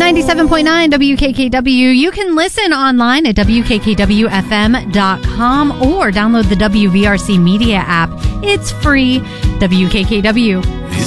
97.9 WKKW. You can listen online at WKKWFM.com or download the WVRC Media app. It's free. WKKW.